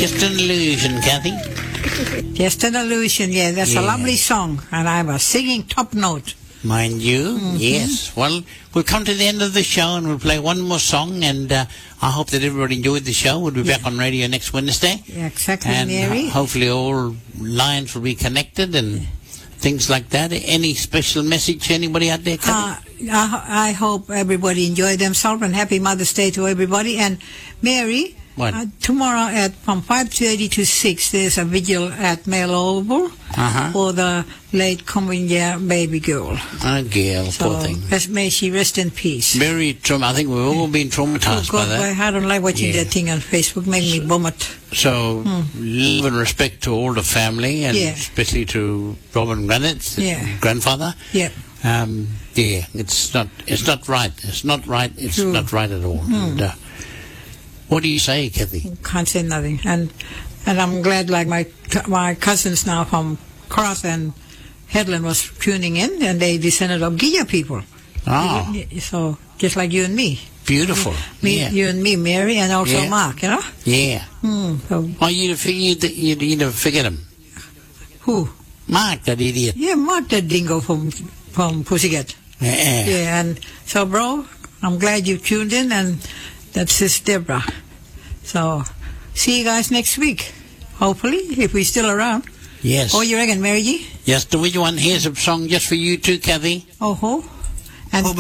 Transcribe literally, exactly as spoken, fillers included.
Just an illusion, Kathy. Just an illusion, yeah. That's Yeah. a lovely song. And I was singing top note. Mind you, Mhm. yes. Well, we'll come to the end of the show and we'll play one more song, and uh, I hope that everybody enjoyed the show. We'll be Yeah. back on radio next Wednesday. Yeah, exactly, And Mary. ho- hopefully all lines will be connected and things like that. Any special message to anybody out there, Kathy? Uh, I, I hope everybody enjoy themselves, and happy Mother's Day to everybody. And Mary, What? uh, tomorrow at from five thirty to six, there's a vigil at Male Oval Uh-huh. for the late common year baby girl. Oh, Gail, So poor thing. rest- may she rest in peace. Very trauma. I think we've all been Oh traumatized by God, that. I don't like watching Yeah. that thing on Facebook. Make me vomit. So, Hmm. love and respect to all the family, and Yeah. especially to Robin Granite, Yeah. grandfather. Yep. Um, yeah, it's not, it's not right. It's not right. It's True. not right at all. Hmm. And, uh, what do you say, Kathy? Can't say nothing. And and I'm glad, like my my cousins now from Cross and Headland was tuning in, and they descended of Gija people. Oh, So just like you and me. beautiful. Me, Yeah, you and me, Mary, and also Yeah. Mark, you know? yeah. Hmm. So, Oh, you'd, you'd, you'd, you'd never forget him. who? Mark, that idiot. Yeah, Mark the dingo from, from Pussycat. Yeah. Yeah, and so, bro, I'm glad you tuned in, and that's Sis Deborah. So, see you guys next week. Hopefully, if we're still around. Yes. Oh, you reckon, Mary G? Yes, the which one? Here's a song just for you too, Kathy. Oh, ho. And